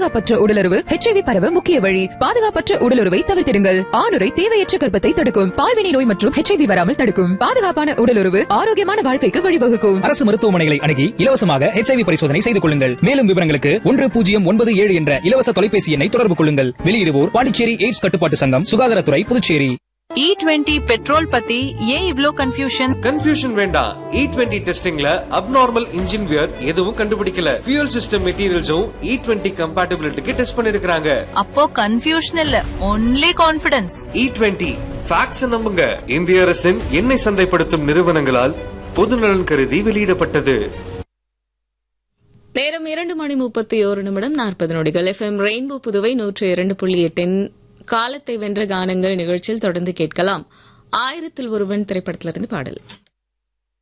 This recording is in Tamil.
பாதுகாப்பற்ற உடலுறவு HIV பரவ முக்கிய வழி. பாதுகாப்பற்ற உடலுறவை தவிர்த்திடுங்கள். ஆணுரை தேவையற்ற கர்ப்பத்தை தடுக்கும். பால்வினை நோய் மற்றும் HIV வராமல் தடுக்கும். பாதுகாப்பான உடலுறவு ஆரோக்கியமான வாழ்க்கைக்கு வழிவகுக்கும். அரசு மருத்துவமனைகளை அணுகி இலவசமாக HIV பரிசோதனை செய்து கொள்ளுங்கள். மேலும் விவரங்களுக்கு 1097 என்ற இலவச தொலைபேசி எண்ணை தொடர்பு கொள்ளுங்கள். வெளியிடுவோர் பாண்டிச்சேரி எய்ட்ஸ் கட்டுப்பாட்டு சங்கம், சுகாதாரத்துறை, புதுச்சேரி. E20 பெட்ரோல் பத்தி ஏன் இவ்ளோ கன்ஃபியூஷன் வேண்டாம். E20 டெஸ்டிங்ல அப்நார்மல் இன்ஜின் வியர் எதுவும் கண்டுபிடிக்கல. ஃபியூல் சிஸ்டம் மெட்டீரியல்ஸும் E20 கம்பேட்டபிலிட்டிக்கு டெஸ்ட் பண்ணிருக்காங்க. அப்போ கன்ஃபியூஷன் இல்ல, ஒன்லி கான்ஃபிடன்ஸ். E20 ஃபேக்ட்ஸ் நம்புங்க. இந்திய அரசின் எண்ணெய் சந்தைப்படுத்தும் நிறுவனங்களால் பொதுநலன் கருதி வெளியிடப்பட்டது. நேரம் 2:31 FM ரெயின்போ புதுவை 102.8 காலத்தை வென்ற கானங்கள் நிகழ்ச்சியில் தொடர்ந்து கேட்கலாம். 1000ல் ஒருவன் திரைப்படத்திலிருந்து பாடல்.